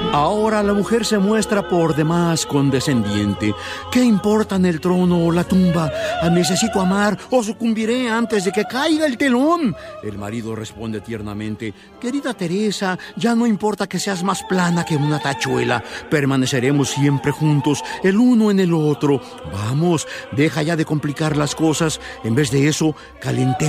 Ahora la mujer se muestra por demás condescendiente. ¿Qué importan el trono o la tumba? Necesito amar o sucumbiré antes de que caiga el telón. El marido responde tiernamente: querida Teresa, ya no importa que seas más plana que una tachuela. Permaneceremos siempre juntos, el uno en el otro. Vamos, deja ya de complicar las cosas. En vez de eso, calentemos